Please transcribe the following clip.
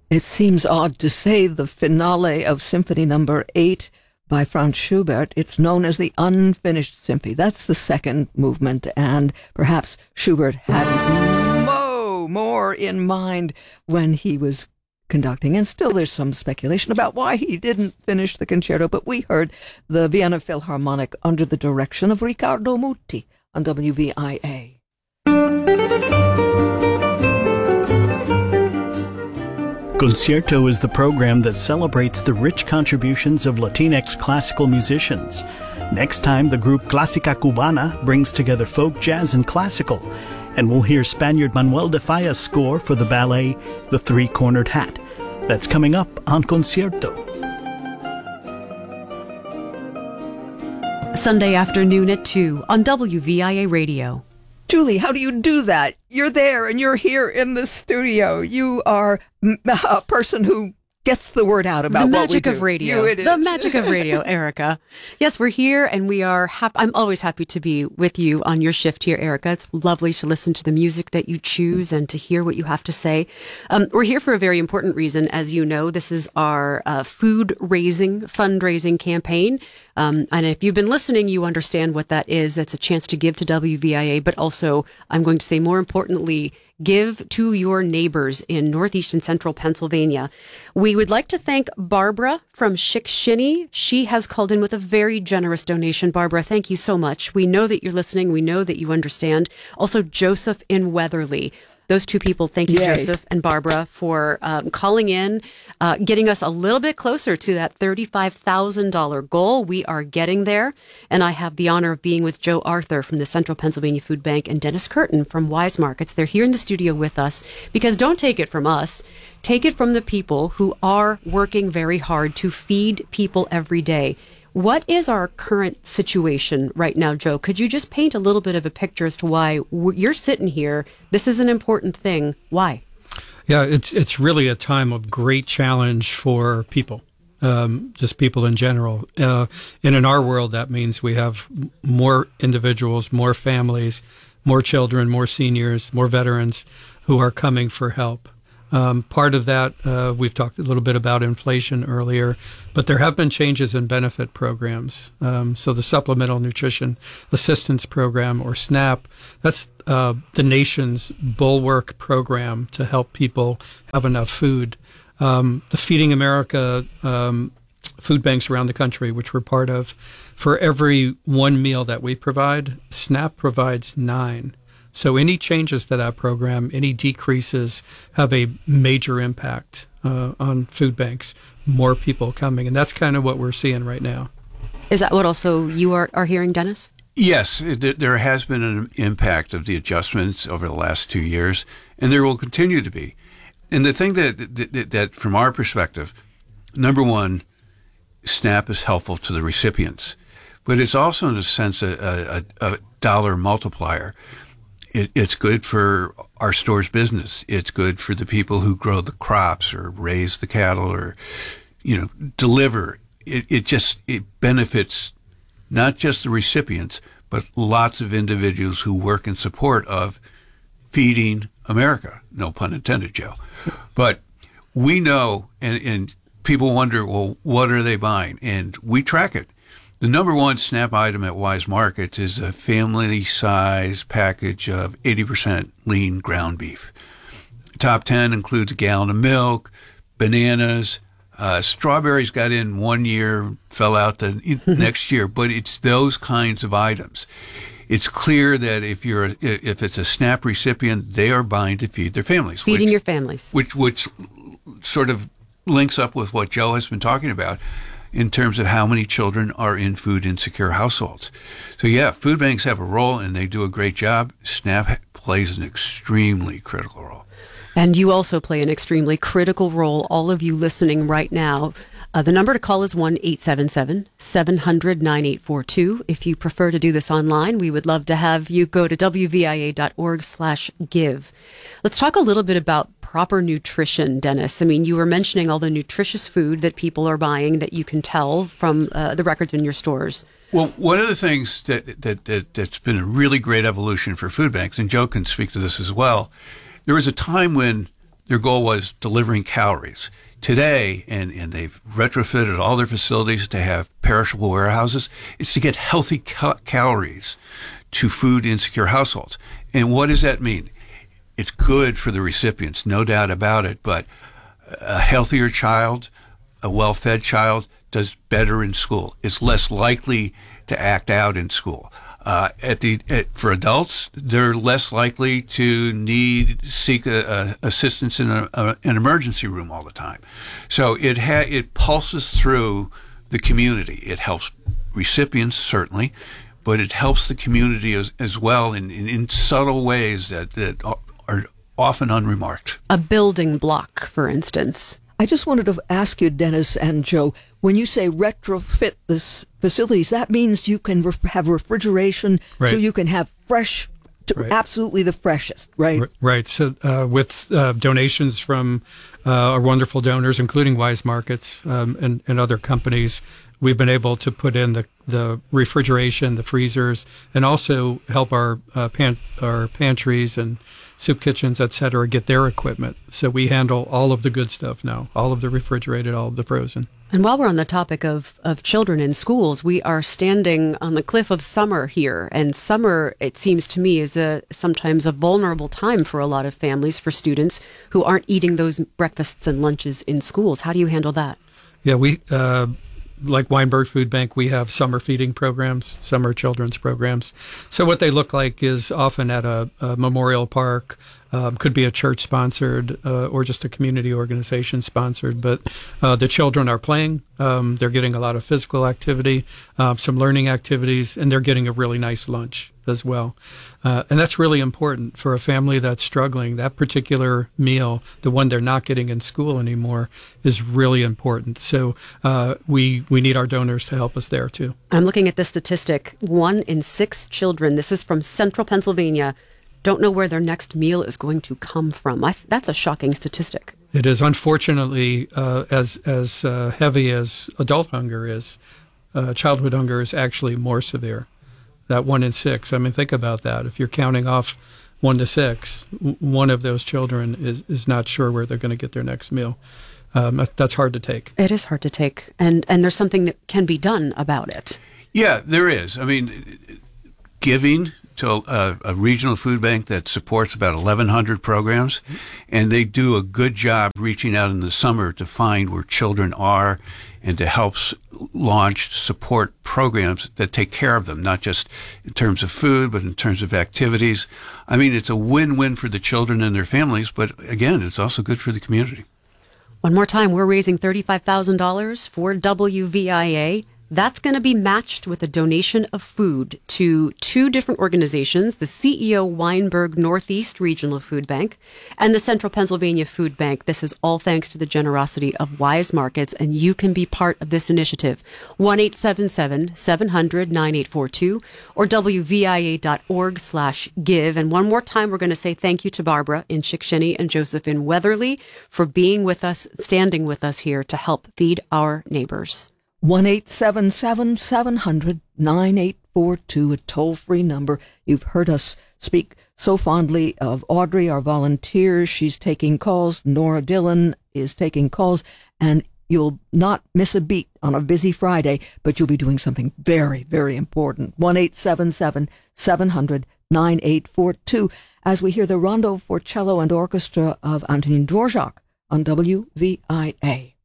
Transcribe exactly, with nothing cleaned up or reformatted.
It seems odd to say the finale of Symphony Number Eight by Franz Schubert. It's known as the Unfinished Symphony. That's the second movement, and perhaps Schubert had mo more in mind when he was conducting. And still there's some speculation about why he didn't finish the concerto, but we heard the Vienna Philharmonic under the direction of Riccardo Muti on W V I A. Concierto is the program that celebrates the rich contributions of Latinx classical musicians. Next time, the group Clásica Cubana brings together folk, jazz, and classical. And we'll hear Spaniard Manuel de Falla's score for the ballet The Three-Cornered Hat. That's coming up on Concierto. Sunday afternoon at two on W V I A Radio. Julie, how do you do that? You're there and you're here in the studio. You are a person who gets the word out about the what we magic do. of radio. You, it the is. magic of radio, Erica. Yes, we're here and we are happy. I'm always happy to be with you on your shift here, Erica. It's lovely to listen to the music that you choose and to hear what you have to say. Um, we're here for a very important reason. As you know, this is our uh, food raising, fundraising campaign. Um, and if you've been listening, you understand what that is. It's a chance to give to W V I A, but also, I'm going to say more importantly, give to your neighbors in Northeast and Central Pennsylvania. We would like to thank Barbara from Chickashinny. She has called in with a very generous donation. Barbara, thank you so much. We know that you're listening. We know that you understand. Also, Joseph in Weatherly. Those two people, thank you, Yay. Joseph and Barbara, for um, calling in, uh, getting us a little bit closer to that thirty-five thousand dollars goal. We are getting there. And I have the honor of being with Joe Arthur from the Central Pennsylvania Food Bank and Dennis Curtin from Wise Markets. They're here in the studio with us because don't take it from us. Take it from the people who are working very hard to feed people every day. What is our current situation right now, Joe? Could you just paint a little bit of a picture as to why you're sitting here? This is an important thing. Why? Yeah, it's it's really a time of great challenge for people, um, just people in general. Uh, and in our world, that means we have more individuals, more families, more children, more seniors, more veterans who are coming for help. Um, part of that, uh, we've talked a little bit about inflation earlier, but there have been changes in benefit programs. Um, so the Supplemental Nutrition Assistance Program, or SNAP, that's uh, the nation's bulwark program to help people have enough food. Um, the Feeding America um, food banks around the country, which we're part of, for every one meal that we provide, SNAP provides nine. So any changes to that program, any decreases have a major impact uh, on food banks, more people coming. And that's kind of what we're seeing right now. Is that what also you are, are hearing, Dennis? Yes, it, there has been an impact of the adjustments over the last two years, and there will continue to be. And the thing that, that, that from our perspective, number one, SNAP is helpful to the recipients, but it's also in a sense a, a, a dollar multiplier. It, it's good for our store's business. It's good for the people who grow the crops or raise the cattle or, you know, deliver. It, it just, it benefits not just the recipients, but lots of individuals who work in support of feeding America. No pun intended, Joe. But we know, and, and people wonder, well, what are they buying? And we track it. The number one SNAP item at Wise Markets is a family-size package of eighty percent lean ground beef. Top ten includes a gallon of milk, bananas, uh, strawberries got in one year, fell out the next year, but it's those kinds of items. It's clear that if you're a, if it's a SNAP recipient, they are buying to feed their families. Feeding which, your families. Which, which sort of links up with what Joe has been talking about in terms of how many children are in food insecure households. So yeah, food banks have a role and they do a great job. SNAP plays an extremely critical role. And you also play an extremely critical role, all of you listening right now. Uh, the number to call is one eight seven seven, seven hundred, nine eight four two. If you prefer to do this online, we would love to have you go to W V I A dot org slash give. Let's talk a little bit about proper nutrition, Dennis. I mean, you were mentioning all the nutritious food that people are buying that you can tell from uh, the records in your stores. Well, one of the things that, that, that, that's been a really great evolution for food banks, and Joe can speak to this as well, there was a time when their goal was delivering calories. Today, and, and they've retrofitted all their facilities to have perishable warehouses, it's to get healthy cal- calories to food insecure households. And what does that mean? It's good for the recipients, no doubt about it, but a healthier child, a well-fed child, does better in school. It's less likely to act out in school. Uh, at the at, for adults, they're less likely to need seek a, a assistance in a, a, an emergency room all the time. So it ha- it pulses through the community. It helps recipients certainly, but it helps the community as, as well in, in, in subtle ways that, that are often unremarked. A building block, for instance. I just wanted to ask you, Dennis and Joe, when you say retrofit this facilities, that means you can ref- have refrigeration, right. so you can have fresh, to right. absolutely the freshest, right? R- right. So uh, with uh, donations from uh, our wonderful donors, including Wise Markets um, and, and other companies, we've been able to put in the, the refrigeration, the freezers, and also help our uh, pan- our pantries and soup kitchens, et cetera, get their equipment. So we handle all of the good stuff now, all of the refrigerated, all of the frozen. And while we're on the topic of, of children in schools, we are standing on the cliff of summer here. And summer, it seems to me, is a sometimes a vulnerable time for a lot of families, for students who aren't eating those breakfasts and lunches in schools. How do you handle that? Yeah, we... Uh, like Weinberg Food Bank, we have summer feeding programs, summer children's programs. So what they look like is often at a, a memorial park, um, could be a church sponsored uh, or just a community organization sponsored. But uh, the children are playing. Um, they're getting a lot of physical activity, uh, some learning activities, and they're getting a really nice lunch as well. Uh, and that's really important for a family that's struggling. That particular meal, the one they're not getting in school anymore, is really important. So uh, we we need our donors to help us there too. I'm looking at this statistic. One in six children, this is from Central Pennsylvania, don't know where their next meal is going to come from. I, that's a shocking statistic. It is, unfortunately, uh, as as uh, heavy as adult hunger is, uh, childhood hunger is actually more severe. That one in six. I mean, think about that. If you're counting off one to six, w- one of those children is, is not sure where they're going to get their next meal. Um, that's hard to take. It is hard to take. And, and there's something that can be done about it. Yeah, there is. I mean, giving to a, a regional food bank that supports about eleven hundred programs, and they do a good job reaching out in the summer to find where children are and to help s- launch support programs that take care of them, not just in terms of food, but in terms of activities. I mean, it's a win-win for the children and their families, but again, it's also good for the community. One more time, we're raising thirty-five thousand dollars for W V I A. That's going to be matched with a donation of food to two different organizations, the C E O Weinberg Northeast Regional Food Bank and the Central Pennsylvania Food Bank. This is all thanks to the generosity of Wise Markets, and you can be part of this initiative. one eight seven seven, seven hundred, nine eight four two or W V I A dot org slash give. And one more time, we're going to say thank you to Barbara in Chickasha and Joseph in Weatherly for being with us, standing with us here to help feed our neighbors. one eight seven seven, seven hundred, nine eight four two, a toll-free number. You've heard us speak so fondly of Audrey, our volunteer. She's taking calls. Nora Dillon is taking calls. And you'll not miss a beat on a busy Friday, but you'll be doing something very, very important. one eight seven seven, seven hundred, nine eight four two as we hear the Rondo for Cello and Orchestra of Antonin Dvorak on W V I A.